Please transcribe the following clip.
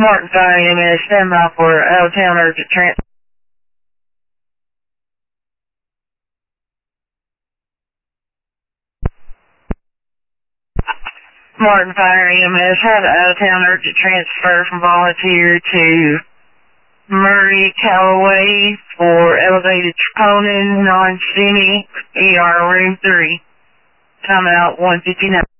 Martin Fire EMS, stand by for out-of-town urgent transfer. Martin Fire EMS, had out-of-town urgent transfer from volunteer to Murray Callaway for elevated troponin, non-STEMI, ER room 3. Time out 1:59.